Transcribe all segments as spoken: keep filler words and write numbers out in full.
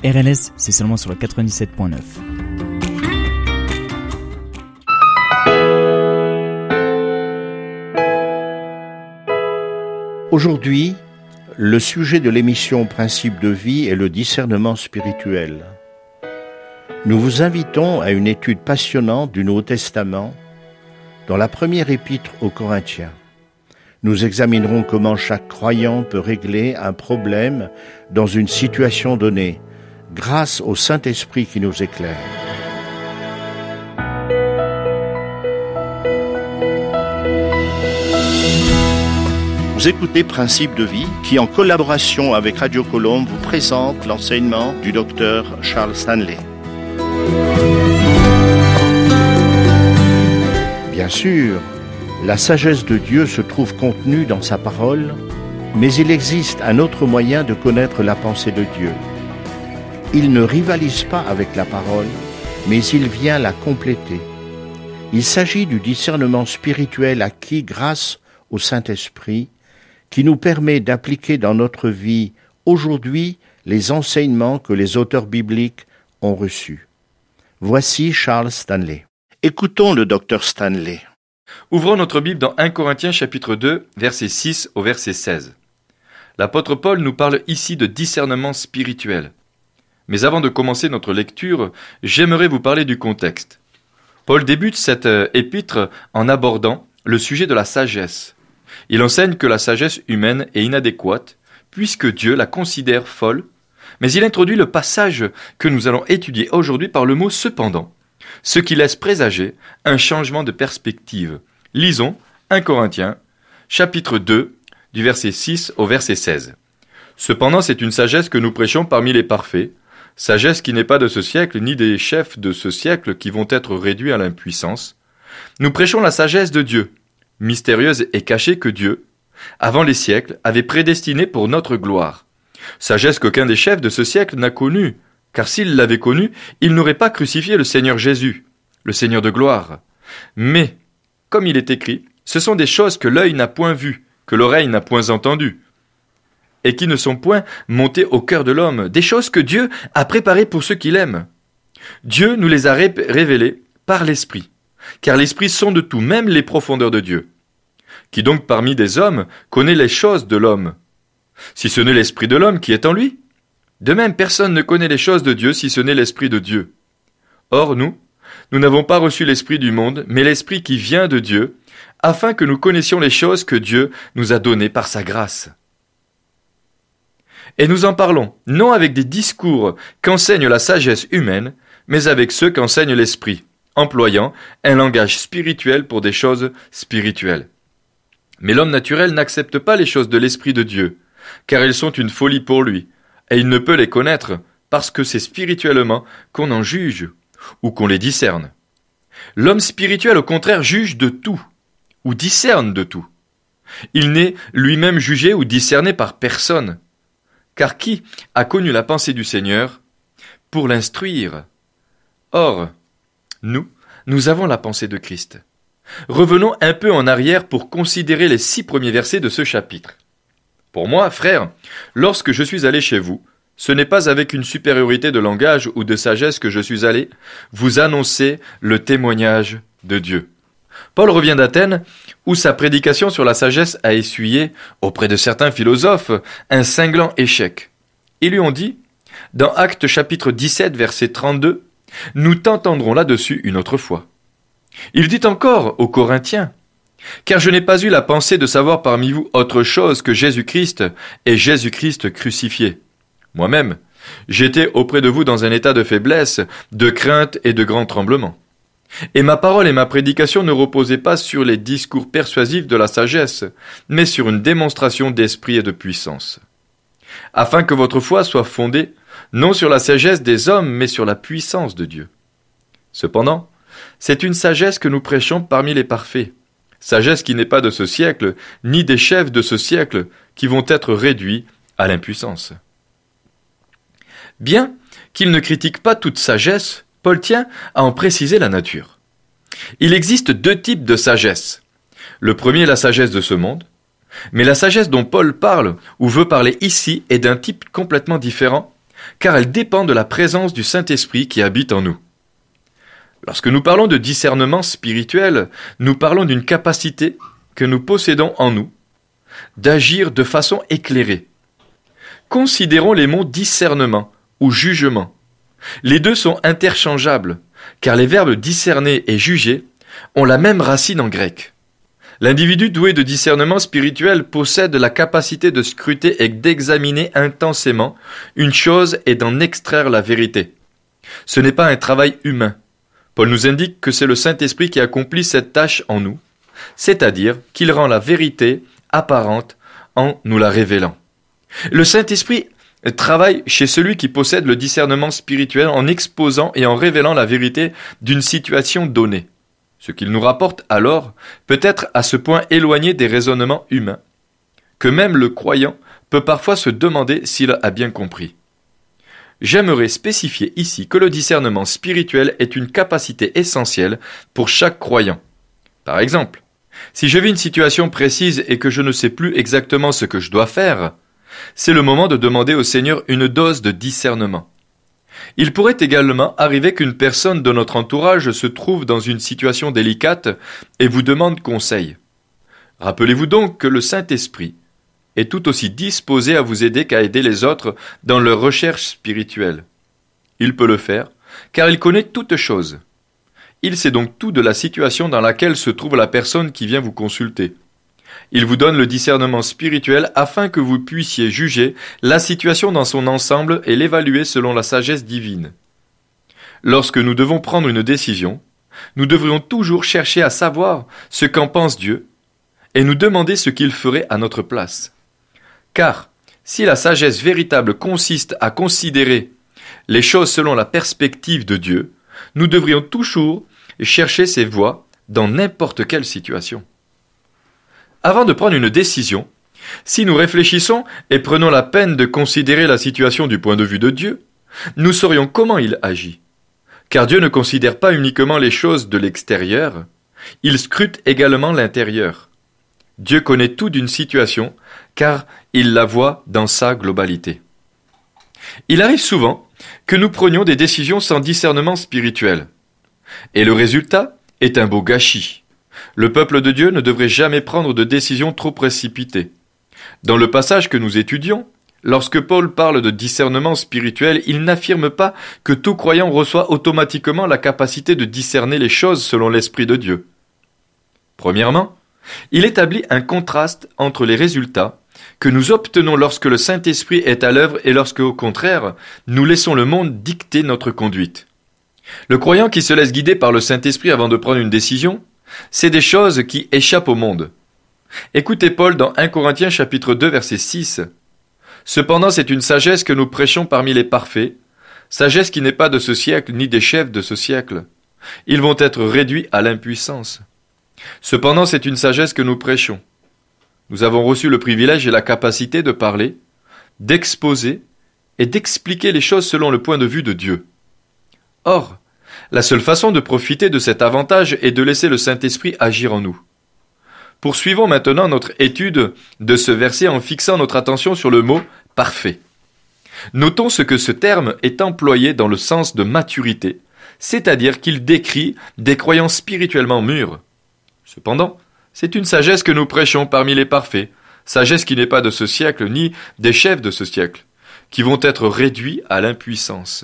R L S, c'est seulement sur le quatre-vingt-dix-sept point neuf. Aujourd'hui, le sujet de l'émission Principe de vie est le discernement spirituel. Nous vous invitons à une étude passionnante du Nouveau Testament dans la première épître aux Corinthiens. Nous examinerons comment chaque croyant peut régler un problème dans une situation donnée, grâce au Saint-Esprit qui nous éclaire. Vous écoutez Principe de vie, qui en collaboration avec Radio Colombe vous présente l'enseignement du docteur Charles Stanley. Bien sûr, la sagesse de Dieu se trouve contenue dans sa parole, mais il existe un autre moyen de connaître la pensée de Dieu. Il ne rivalise pas avec la parole, mais il vient la compléter. Il s'agit du discernement spirituel acquis grâce au Saint-Esprit, qui nous permet d'appliquer dans notre vie aujourd'hui les enseignements que les auteurs bibliques ont reçus. Voici Charles Stanley. Écoutons le docteur Stanley. Ouvrons notre Bible dans premier Corinthiens chapitre deux, verset six au verset seize. L'apôtre Paul nous parle ici de discernement spirituel. Mais avant de commencer notre lecture, j'aimerais vous parler du contexte. Paul débute cette épître en abordant le sujet de la sagesse. Il enseigne que la sagesse humaine est inadéquate, puisque Dieu la considère folle, mais il introduit le passage que nous allons étudier aujourd'hui par le mot « cependant », ce qui laisse présager un changement de perspective. Lisons premier Corinthiens, chapitre deux, du verset six au verset seize. « Cependant, c'est une sagesse que nous prêchons parmi les parfaits, sagesse qui n'est pas de ce siècle, ni des chefs de ce siècle qui vont être réduits à l'impuissance. Nous prêchons la sagesse de Dieu, mystérieuse et cachée que Dieu, avant les siècles, avait prédestinée pour notre gloire. Sagesse qu'aucun des chefs de ce siècle n'a connue, car s'il l'avait connue, il n'aurait pas crucifié le Seigneur Jésus, le Seigneur de gloire. Mais, comme il est écrit, ce sont des choses que l'œil n'a point vues, que l'oreille n'a point entendues, et qui ne sont point montées au cœur de l'homme, des choses que Dieu a préparées pour ceux qui l'aiment. Dieu nous les a ré- révélées par l'Esprit, car l'Esprit sonde tout, même les profondeurs de Dieu. Qui donc parmi des hommes connaît les choses de l'homme, si ce n'est l'Esprit de l'homme qui est en lui? De même, personne ne connaît les choses de Dieu si ce n'est l'Esprit de Dieu. Or nous, nous n'avons pas reçu l'Esprit du monde, mais l'Esprit qui vient de Dieu, afin que nous connaissions les choses que Dieu nous a données par sa grâce. Et nous en parlons, non avec des discours qu'enseigne la sagesse humaine, mais avec ceux qu'enseigne l'Esprit, employant un langage spirituel pour des choses spirituelles. Mais l'homme naturel n'accepte pas les choses de l'Esprit de Dieu, car elles sont une folie pour lui, et il ne peut les connaître, parce que c'est spirituellement qu'on en juge, ou qu'on les discerne. L'homme spirituel, au contraire, juge de tout, ou discerne de tout. Il n'est lui-même jugé ou discerné par personne, car qui a connu la pensée du Seigneur pour l'instruire? Or, nous, nous avons la pensée de Christ. Revenons un peu en arrière pour considérer les six premiers versets de ce chapitre. Pour moi, frères, lorsque je suis allé chez vous, ce n'est pas avec une supériorité de langage ou de sagesse que je suis allé vous annoncer le témoignage de Dieu. Paul revient d'Athènes, où sa prédication sur la sagesse a essuyé, auprès de certains philosophes, un cinglant échec. Ils lui ont dit, dans Actes chapitre dix-sept, verset trente-deux, « Nous t'entendrons là-dessus une autre fois. » Il dit encore aux Corinthiens, « Car je n'ai pas eu la pensée de savoir parmi vous autre chose que Jésus-Christ et Jésus-Christ crucifié. Moi-même, j'étais auprès de vous dans un état de faiblesse, de crainte et de grand tremblement. Et ma parole et ma prédication ne reposaient pas sur les discours persuasifs de la sagesse, mais sur une démonstration d'esprit et de puissance. Afin que votre foi soit fondée, non sur la sagesse des hommes, mais sur la puissance de Dieu. Cependant, c'est une sagesse que nous prêchons parmi les parfaits, sagesse qui n'est pas de ce siècle, ni des chefs de ce siècle, qui vont être réduits à l'impuissance. Bien qu'il ne critique pas toute sagesse, Paul tient à en préciser la nature. Il existe deux types de sagesse. Le premier est la sagesse de ce monde, mais la sagesse dont Paul parle ou veut parler ici est d'un type complètement différent, car elle dépend de la présence du Saint-Esprit qui habite en nous. Lorsque nous parlons de discernement spirituel, nous parlons d'une capacité que nous possédons en nous d'agir de façon éclairée. Considérons les mots discernement ou jugement. Les deux sont interchangeables, car les verbes discerner et juger ont la même racine en grec. L'individu doué de discernement spirituel possède la capacité de scruter et d'examiner intensément une chose et d'en extraire la vérité. Ce n'est pas un travail humain. Paul nous indique que c'est le Saint-Esprit qui accomplit cette tâche en nous, c'est-à-dire qu'il rend la vérité apparente en nous la révélant. Le Saint-Esprit travaille chez celui qui possède le discernement spirituel en exposant et en révélant la vérité d'une situation donnée. Ce qu'il nous rapporte alors peut être à ce point éloigné des raisonnements humains, que même le croyant peut parfois se demander s'il a bien compris. J'aimerais spécifier ici que le discernement spirituel est une capacité essentielle pour chaque croyant. Par exemple, si je vis une situation précise et que je ne sais plus exactement ce que je dois faire, c'est le moment de demander au Seigneur une dose de discernement. Il pourrait également arriver qu'une personne de notre entourage se trouve dans une situation délicate et vous demande conseil. Rappelez-vous donc que le Saint-Esprit est tout aussi disposé à vous aider qu'à aider les autres dans leur recherche spirituelle. Il peut le faire, car il connaît toutes choses. Il sait donc tout de la situation dans laquelle se trouve la personne qui vient vous consulter. Il vous donne le discernement spirituel afin que vous puissiez juger la situation dans son ensemble et l'évaluer selon la sagesse divine. Lorsque nous devons prendre une décision, nous devrions toujours chercher à savoir ce qu'en pense Dieu et nous demander ce qu'il ferait à notre place. Car si la sagesse véritable consiste à considérer les choses selon la perspective de Dieu, nous devrions toujours chercher ses voies dans n'importe quelle situation. Avant de prendre une décision, si nous réfléchissons et prenons la peine de considérer la situation du point de vue de Dieu, nous saurions comment il agit. Car Dieu ne considère pas uniquement les choses de l'extérieur, il scrute également l'intérieur. Dieu connaît tout d'une situation, car il la voit dans sa globalité. Il arrive souvent que nous prenions des décisions sans discernement spirituel. Et le résultat est un beau gâchis. Le peuple de Dieu ne devrait jamais prendre de décisions trop précipitées. Dans le passage que nous étudions, lorsque Paul parle de discernement spirituel, il n'affirme pas que tout croyant reçoit automatiquement la capacité de discerner les choses selon l'Esprit de Dieu. Premièrement, il établit un contraste entre les résultats que nous obtenons lorsque le Saint-Esprit est à l'œuvre et lorsque, au contraire, nous laissons le monde dicter notre conduite. Le croyant qui se laisse guider par le Saint-Esprit avant de prendre une décision, c'est des choses qui échappent au monde. Écoutez Paul dans un Corinthiens chapitre deux verset six. Cependant c'est une sagesse que nous prêchons parmi les parfaits, sagesse qui n'est pas de ce siècle ni des chefs de ce siècle. Ils vont être réduits à l'impuissance. Cependant c'est une sagesse que nous prêchons. Nous avons reçu le privilège et la capacité de parler, d'exposer et d'expliquer les choses selon le point de vue de Dieu. Or, la seule façon de profiter de cet avantage est de laisser le Saint-Esprit agir en nous. Poursuivons maintenant notre étude de ce verset en fixant notre attention sur le mot « parfait ». Notons ce que ce terme est employé dans le sens de maturité, c'est-à-dire qu'il décrit des croyants spirituellement mûrs. Cependant, c'est une sagesse que nous prêchons parmi les parfaits, sagesse qui n'est pas de ce siècle ni des chefs de ce siècle, qui vont être réduits à l'impuissance.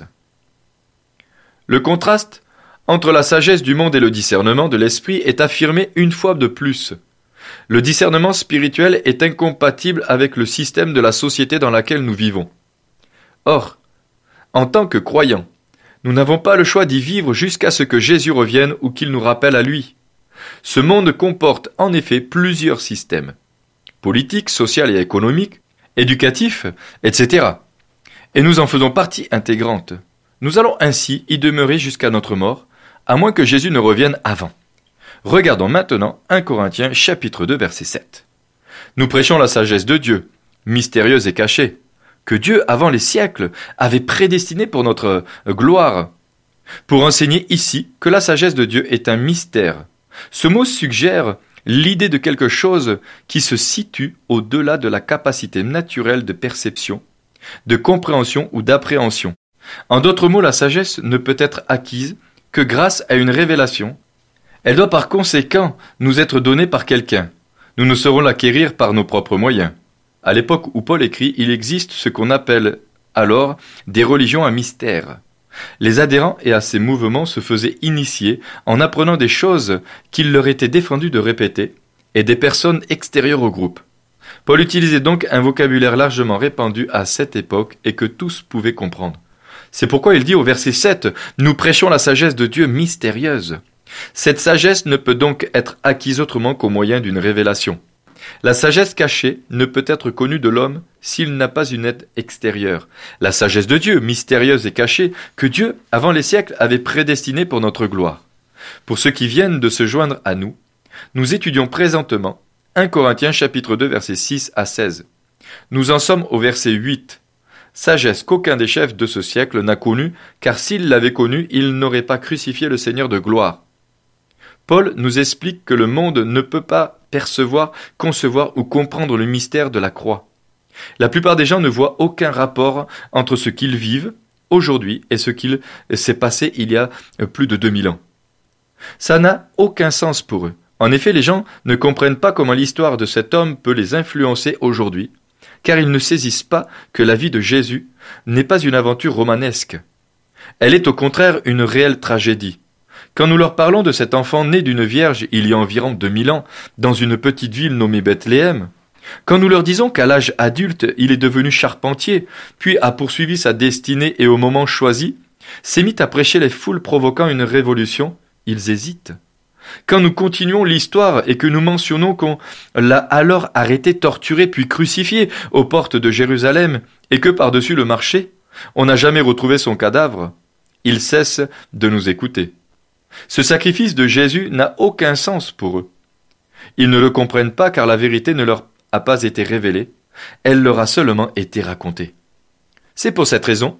Le contraste entre la sagesse du monde et le discernement de l'esprit est affirmé une fois de plus. Le discernement spirituel est incompatible avec le système de la société dans laquelle nous vivons. Or, en tant que croyants, nous n'avons pas le choix d'y vivre jusqu'à ce que Jésus revienne ou qu'il nous rappelle à lui. Ce monde comporte en effet plusieurs systèmes, politiques, sociaux et économiques, éducatifs, et cetera. Et nous en faisons partie intégrante. Nous allons ainsi y demeurer jusqu'à notre mort, à moins que Jésus ne revienne avant. Regardons maintenant un Corinthiens chapitre deux verset sept. Nous prêchons la sagesse de Dieu, mystérieuse et cachée, que Dieu, avant les siècles, avait prédestinée pour notre gloire, pour enseigner ici que la sagesse de Dieu est un mystère. Ce mot suggère l'idée de quelque chose qui se situe au-delà de la capacité naturelle de perception de compréhension ou d'appréhension. En d'autres mots, la sagesse ne peut être acquise que grâce à une révélation. Elle doit par conséquent nous être donnée par quelqu'un. Nous ne saurons l'acquérir par nos propres moyens. À l'époque où Paul écrit, il existe ce qu'on appelle alors des religions à mystère. Les adhérents et à ces mouvements se faisaient initier en apprenant des choses qu'il leur était défendu de répéter et des personnes extérieures au groupe. Paul utilisait donc un vocabulaire largement répandu à cette époque et que tous pouvaient comprendre. C'est pourquoi il dit au verset sept, « Nous prêchons la sagesse de Dieu mystérieuse ». Cette sagesse ne peut donc être acquise autrement qu'au moyen d'une révélation. La sagesse cachée ne peut être connue de l'homme s'il n'a pas une aide extérieure. La sagesse de Dieu, mystérieuse et cachée, que Dieu, avant les siècles, avait prédestinée pour notre gloire. Pour ceux qui viennent de se joindre à nous, nous étudions présentement premier Corinthiens chapitre deux versets six à seize. Nous en sommes au verset huit. Sagesse qu'aucun des chefs de ce siècle n'a connue, car s'il l'avait connue, il n'aurait pas crucifié le Seigneur de gloire. Paul nous explique que le monde ne peut pas percevoir, concevoir ou comprendre le mystère de la croix. La plupart des gens ne voient aucun rapport entre ce qu'ils vivent aujourd'hui et ce qu'il s'est passé il y a plus de deux mille ans. Ça n'a aucun sens pour eux. En effet, les gens ne comprennent pas comment l'histoire de cet homme peut les influencer aujourd'hui, car ils ne saisissent pas que la vie de Jésus n'est pas une aventure romanesque. Elle est au contraire une réelle tragédie. Quand nous leur parlons de cet enfant né d'une vierge il y a environ deux mille ans, dans une petite ville nommée Bethléem, quand nous leur disons qu'à l'âge adulte il est devenu charpentier, puis a poursuivi sa destinée et au moment choisi, s'est mis à prêcher les foules provoquant une révolution, ils hésitent. Quand nous continuons l'histoire et que nous mentionnons qu'on l'a alors arrêté, torturé puis crucifié aux portes de Jérusalem et que par-dessus le marché, on n'a jamais retrouvé son cadavre, ils cessent de nous écouter. Ce sacrifice de Jésus n'a aucun sens pour eux. Ils ne le comprennent pas car la vérité ne leur a pas été révélée, elle leur a seulement été racontée. C'est pour cette raison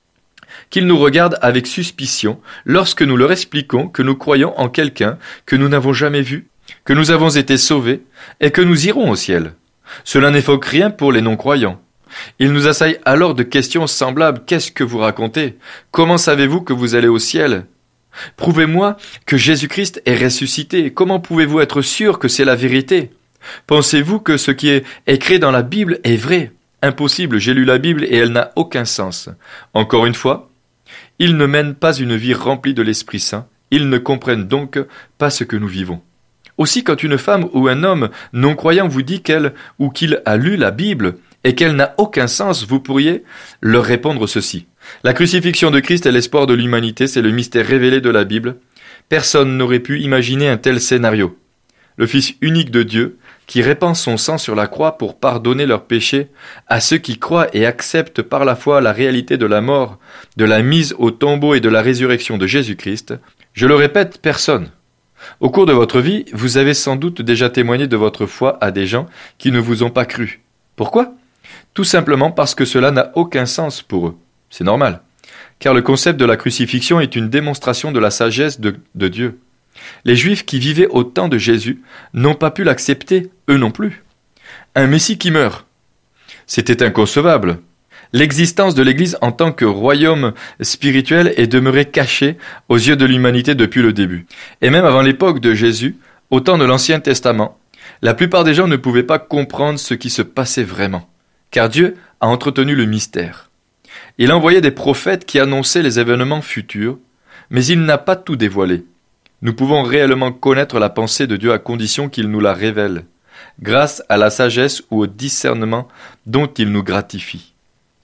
qu'ils nous regardent avec suspicion lorsque nous leur expliquons que nous croyons en quelqu'un que nous n'avons jamais vu, que nous avons été sauvés et que nous irons au ciel. Cela n'évoque rien pour les non-croyants. Ils nous assaillent alors de questions semblables. Qu'est-ce que vous racontez? Comment savez-vous que vous allez au ciel? Prouvez-moi que Jésus-Christ est ressuscité. Comment pouvez-vous être sûr que c'est la vérité? Pensez-vous que ce qui est écrit dans la Bible est vrai? Impossible, j'ai lu la Bible et elle n'a aucun sens. Encore une fois, ils ne mènent pas une vie remplie de l'Esprit Saint, ils ne comprennent donc pas ce que nous vivons. Aussi, quand une femme ou un homme non-croyant vous dit qu'elle ou qu'il a lu la Bible et qu'elle n'a aucun sens, vous pourriez leur répondre ceci. La crucifixion de Christ est l'espoir de l'humanité, c'est le mystère révélé de la Bible. Personne n'aurait pu imaginer un tel scénario. Le Fils unique de Dieu, qui répand son sang sur la croix pour pardonner leurs péchés à ceux qui croient et acceptent par la foi la réalité de la mort, de la mise au tombeau et de la résurrection de Jésus-Christ. Je le répète, personne. Au cours de votre vie, vous avez sans doute déjà témoigné de votre foi à des gens qui ne vous ont pas cru. Pourquoi? Tout simplement parce que cela n'a aucun sens pour eux. C'est normal, car le concept de la crucifixion est une démonstration de la sagesse de, de Dieu. Les Juifs qui vivaient au temps de Jésus n'ont pas pu l'accepter, eux non plus. Un Messie qui meurt, c'était inconcevable. L'existence de l'Église en tant que royaume spirituel est demeurée cachée aux yeux de l'humanité depuis le début. Et même avant l'époque de Jésus, au temps de l'Ancien Testament, la plupart des gens ne pouvaient pas comprendre ce qui se passait vraiment, car Dieu a entretenu le mystère. Il a envoyé des prophètes qui annonçaient les événements futurs, mais il n'a pas tout dévoilé. Nous pouvons réellement connaître la pensée de Dieu à condition qu'il nous la révèle, grâce à la sagesse ou au discernement dont il nous gratifie.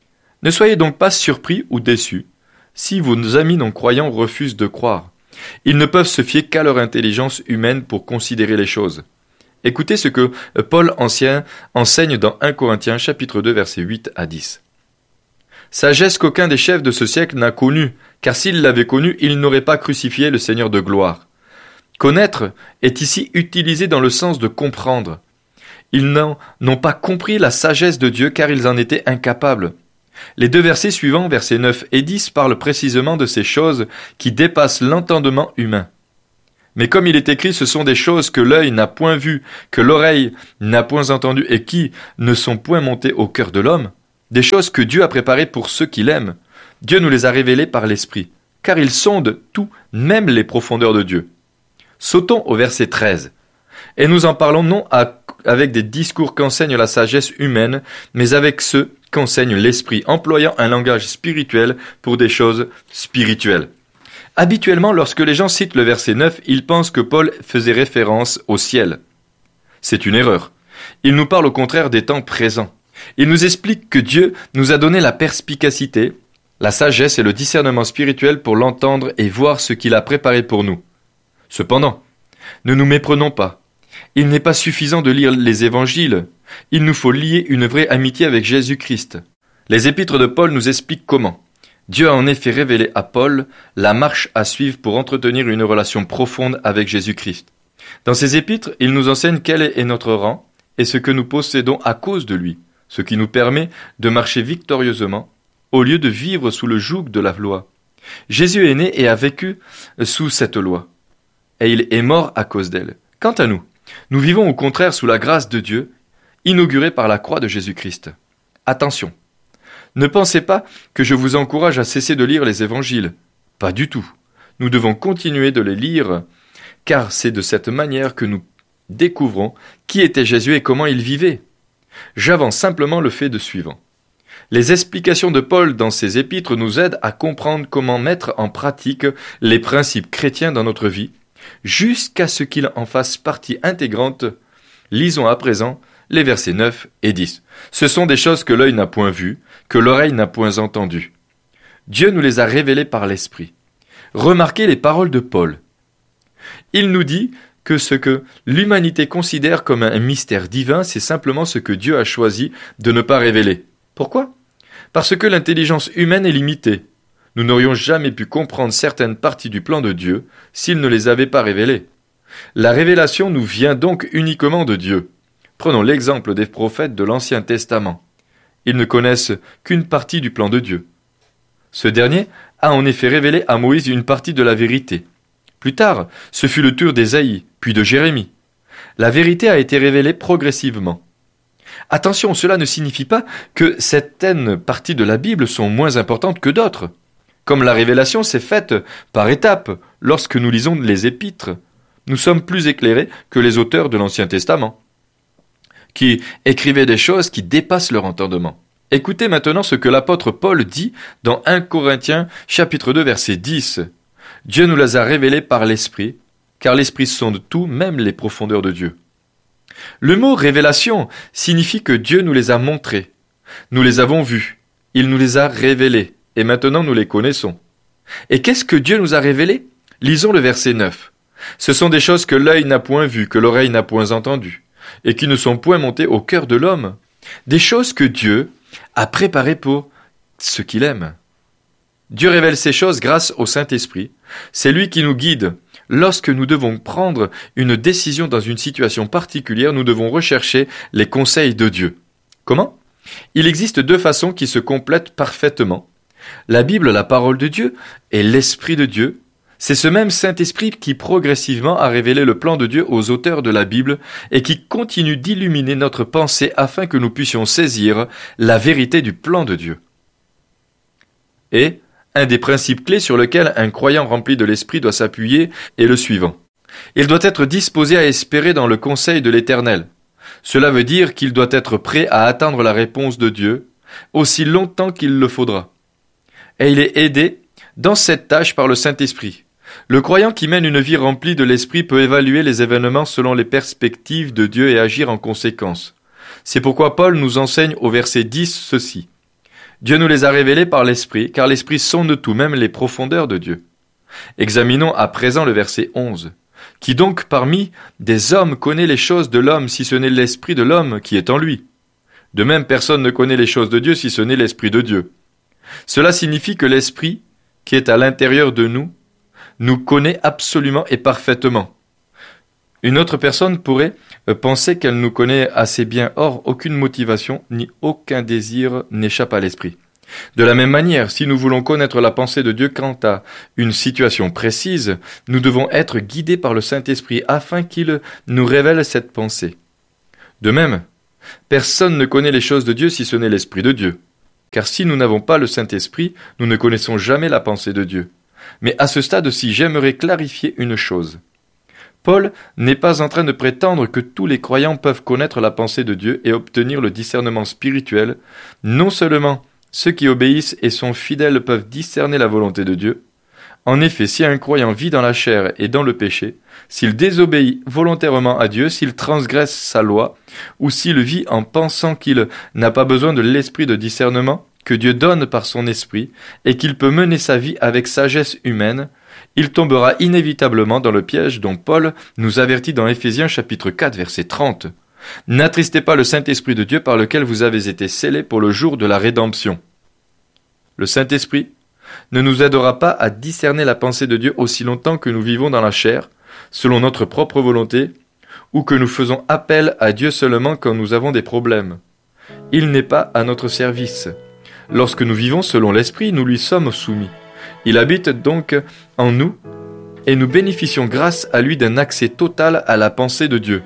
Ne soyez donc pas surpris ou déçus si vos amis non-croyants refusent de croire. Ils ne peuvent se fier qu'à leur intelligence humaine pour considérer les choses. Écoutez ce que Paul ancien enseigne dans premier Corinthiens chapitre deux versets huit à dix. Sagesse qu'aucun des chefs de ce siècle n'a connue, car s'il l'avait connue, il n'aurait pas crucifié le Seigneur de gloire. Connaître est ici utilisé dans le sens de comprendre. Ils n'en ont pas compris la sagesse de Dieu car ils en étaient incapables. Les deux versets suivants, versets neuf et dix, parlent précisément de ces choses qui dépassent l'entendement humain. Mais comme il est écrit, ce sont des choses que l'œil n'a point vues, que l'oreille n'a point entendues et qui ne sont point montées au cœur de l'homme. des choses que Dieu a préparées pour ceux qui l'aiment. Dieu nous les a révélées par l'Esprit, car il sonde tout, même les profondeurs de Dieu. Sautons au verset treize. Et nous en parlons non à, avec des discours qu'enseigne la sagesse humaine, mais avec ceux qu'enseigne l'Esprit, employant un langage spirituel pour des choses spirituelles. Habituellement, lorsque les gens citent le verset neuf, ils pensent que Paul faisait référence au ciel. C'est une erreur. Il nous parle au contraire des temps présents. Il nous explique que Dieu nous a donné la perspicacité, la sagesse et le discernement spirituel pour l'entendre et voir ce qu'il a préparé pour nous. Cependant, ne nous méprenons pas. Il n'est pas suffisant de lire les évangiles. Il nous faut lier une vraie amitié avec Jésus-Christ. Les épîtres de Paul nous expliquent comment. Dieu a en effet révélé à Paul la marche à suivre pour entretenir une relation profonde avec Jésus-Christ. Dans ces épîtres, il nous enseigne quel est notre rang et ce que nous possédons à cause de lui, ce qui nous permet de marcher victorieusement au lieu de vivre sous le joug de la loi. Jésus est né et a vécu sous cette loi, et il est mort à cause d'elle. Quant à nous, nous vivons au contraire sous la grâce de Dieu, inaugurée par la croix de Jésus-Christ. Attention, ne pensez pas que je vous encourage à cesser de lire les évangiles. Pas du tout. Nous devons continuer de les lire, car c'est de cette manière que nous découvrons qui était Jésus et comment il vivait. J'avance simplement le fait de suivant. Les explications de Paul dans ses épîtres nous aident à comprendre comment mettre en pratique les principes chrétiens dans notre vie, jusqu'à ce qu'ils en fassent partie intégrante. Lisons à présent les versets neuf et dix. Ce sont des choses que l'œil n'a point vues, que l'oreille n'a point entendues. Dieu nous les a révélées par l'Esprit. Remarquez les paroles de Paul. Il nous dit que ce que l'humanité considère comme un mystère divin, c'est simplement ce que Dieu a choisi de ne pas révéler. Pourquoi ? Parce que l'intelligence humaine est limitée. Nous n'aurions jamais pu comprendre certaines parties du plan de Dieu s'il ne les avait pas révélées. La révélation nous vient donc uniquement de Dieu. Prenons l'exemple des prophètes de l'Ancien Testament. Ils ne connaissent qu'une partie du plan de Dieu. Ce dernier a en effet révélé à Moïse une partie de la vérité. Plus tard, ce fut le tour d'Ésaïe, puis de Jérémie. La vérité a été révélée progressivement. Attention, cela ne signifie pas que certaines parties de la Bible sont moins importantes que d'autres. Comme la révélation s'est faite par étapes lorsque nous lisons les épîtres, nous sommes plus éclairés que les auteurs de l'Ancien Testament, qui écrivaient des choses qui dépassent leur entendement. Écoutez maintenant ce que l'apôtre Paul dit dans un Corinthiens chapitre deux verset dix. Dieu nous les a révélées par l'Esprit, car l'Esprit sonde tout, même les profondeurs de Dieu. Le mot révélation signifie que Dieu nous les a montrées. Nous les avons vues. Il nous les a révélées. Et maintenant nous les connaissons. Et qu'est-ce que Dieu nous a révélé ? Lisons le verset neuf. Ce sont des choses que l'œil n'a point vues, que l'oreille n'a point entendues, et qui ne sont point montées au cœur de l'homme. Des choses que Dieu a préparées pour ceux qu'il aime. Dieu révèle ces choses grâce au Saint-Esprit. C'est lui qui nous guide. Lorsque nous devons prendre une décision dans une situation particulière, nous devons rechercher les conseils de Dieu. Comment ? Il existe deux façons qui se complètent parfaitement. La Bible, la parole de Dieu, et l'Esprit de Dieu. C'est ce même Saint-Esprit qui progressivement a révélé le plan de Dieu aux auteurs de la Bible et qui continue d'illuminer notre pensée afin que nous puissions saisir la vérité du plan de Dieu. Et un des principes clés sur lesquels un croyant rempli de l'Esprit doit s'appuyer est le suivant. Il doit être disposé à espérer dans le conseil de l'Éternel. Cela veut dire qu'il doit être prêt à attendre la réponse de Dieu aussi longtemps qu'il le faudra. Et il est aidé dans cette tâche par le Saint-Esprit. Le croyant qui mène une vie remplie de l'Esprit peut évaluer les événements selon les perspectives de Dieu et agir en conséquence. C'est pourquoi Paul nous enseigne au verset dix ceci. Dieu nous les a révélés par l'Esprit, car l'Esprit sonde tout, même les profondeurs de Dieu. Examinons à présent le verset onze. Qui donc parmi des hommes connaît les choses de l'homme si ce n'est l'Esprit de l'homme qui est en lui ? De même, personne ne connaît les choses de Dieu si ce n'est l'Esprit de Dieu. Cela signifie que l'Esprit, qui est à l'intérieur de nous, nous connaît absolument et parfaitement. Une autre personne pourrait penser qu'elle nous connaît assez bien, or aucune motivation ni aucun désir n'échappe à l'Esprit. De la même manière, si nous voulons connaître la pensée de Dieu quant à une situation précise, nous devons être guidés par le Saint-Esprit afin qu'il nous révèle cette pensée. De même, personne ne connaît les choses de Dieu si ce n'est l'Esprit de Dieu. Car si nous n'avons pas le Saint-Esprit, nous ne connaissons jamais la pensée de Dieu. Mais à ce stade-ci, j'aimerais clarifier une chose. Paul n'est pas en train de prétendre que tous les croyants peuvent connaître la pensée de Dieu et obtenir le discernement spirituel. Non seulement ceux qui obéissent et sont fidèles peuvent discerner la volonté de Dieu. En effet, si un croyant vit dans la chair et dans le péché, s'il désobéit volontairement à Dieu, s'il transgresse sa loi, ou s'il vit en pensant qu'il n'a pas besoin de l'esprit de discernement que Dieu donne par son esprit et qu'il peut mener sa vie avec sagesse humaine, il tombera inévitablement dans le piège dont Paul nous avertit dans Éphésiens chapitre quatre verset trente. N'attristez pas le Saint-Esprit de Dieu par lequel vous avez été scellés pour le jour de la rédemption. Le Saint-Esprit ne nous aidera pas à discerner la pensée de Dieu aussi longtemps que nous vivons dans la chair, selon notre propre volonté, ou que nous faisons appel à Dieu seulement quand nous avons des problèmes. Il n'est pas à notre service. Lorsque nous vivons selon l'Esprit, nous lui sommes soumis. Il habite donc en nous, et nous bénéficions grâce à lui d'un accès total à la pensée de Dieu.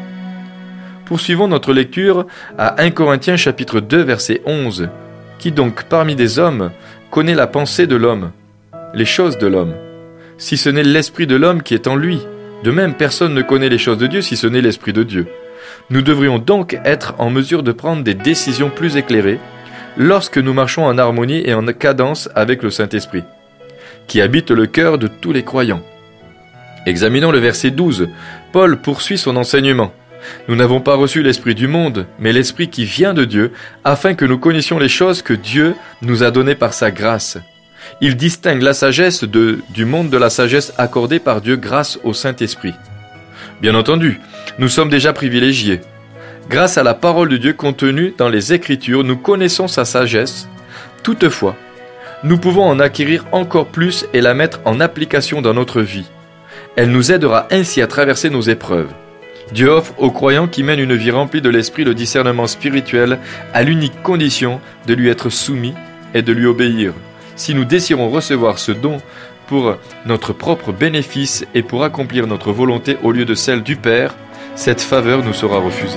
Poursuivons notre lecture à un Corinthiens chapitre deux verset onze. Qui donc parmi des hommes connaît la pensée de l'homme, les choses de l'homme, si ce n'est l'esprit de l'homme qui est en lui? De même, personne ne connaît les choses de Dieu si ce n'est l'Esprit de Dieu. Nous devrions donc être en mesure de prendre des décisions plus éclairées lorsque nous marchons en harmonie et en cadence avec le Saint-Esprit, qui habite le cœur de tous les croyants. Examinons le verset douze. Paul poursuit son enseignement. Nous n'avons pas reçu l'esprit du monde, mais l'esprit qui vient de Dieu, afin que nous connaissions les choses que Dieu nous a données par sa grâce. Il distingue la sagesse de, du monde de la sagesse accordée par Dieu grâce au Saint-Esprit. Bien entendu, nous sommes déjà privilégiés. Grâce à la parole de Dieu contenue dans les Écritures, nous connaissons sa sagesse. Toutefois, nous pouvons en acquérir encore plus et la mettre en application dans notre vie. Elle nous aidera ainsi à traverser nos épreuves. Dieu offre aux croyants qui mènent une vie remplie de l'esprit le discernement spirituel à l'unique condition de lui être soumis et de lui obéir. Si nous désirons recevoir ce don pour notre propre bénéfice et pour accomplir notre volonté au lieu de celle du Père, cette faveur nous sera refusée.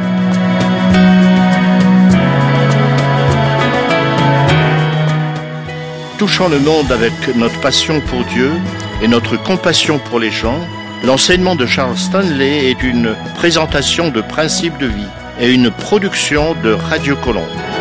Touchant le monde avec notre passion pour Dieu et notre compassion pour les gens, l'enseignement de Charles Stanley est une présentation de principes de vie et une production de Radio Colombe.